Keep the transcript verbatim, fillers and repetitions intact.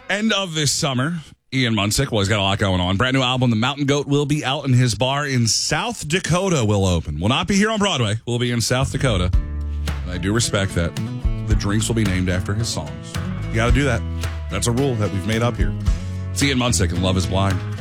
End of this summer, Ian Munsick, well, he's got a lot going on. Brand new album, The Mountain Goat, will be out, and his bar in South Dakota will open. Will not be here on Broadway. Will be in South Dakota. And I do respect that. The drinks will be named after his songs. You got to do that. That's a rule that we've made up here. It's Ian Munsick and Love is Blind.